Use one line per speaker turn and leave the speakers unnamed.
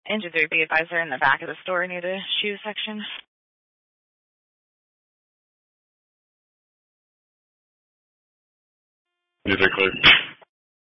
Engine 3, be advised they're in the back of the store near the shoe section.
You're clear.